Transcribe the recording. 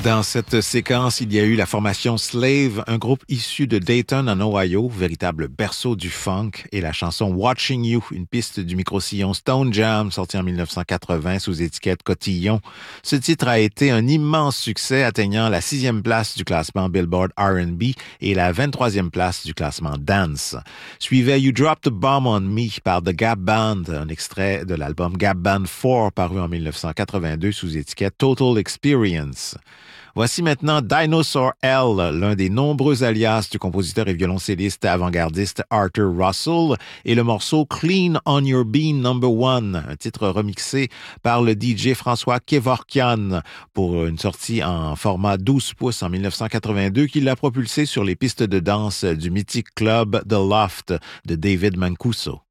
Dans cette séquence, il y a eu la formation Slave, un groupe issu de Dayton en Ohio, véritable berceau du funk, et la chanson Watching You, une piste du micro-sillon Stone Jam, sortie en 1980 sous étiquette Cotillon. Ce titre a été un immense succès, atteignant la 6e place du classement Billboard R&B et la 23e place du classement Dance. Suivait You Dropped the Bomb on Me par The Gap Band, un extrait de l'album Gap Band 4 paru en 1982 sous étiquette Total Experience. Voici maintenant Dinosaur L, l'un des nombreux alias du compositeur et violoncelliste avant-gardiste Arthur Russell, et le morceau Clean on Your Bean No. 1, un titre remixé par le DJ François Kevorkian pour une sortie en format 12 pouces en 1982 qui l'a propulsé sur les pistes de danse du mythique club The Loft de David Mancuso.